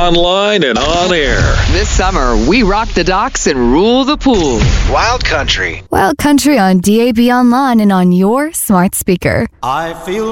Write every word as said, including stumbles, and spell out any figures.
online and on air. This summer, we rock the docks and rule the pool. Wild Country. Wild Country on D A B Online and on your smart speaker. I feel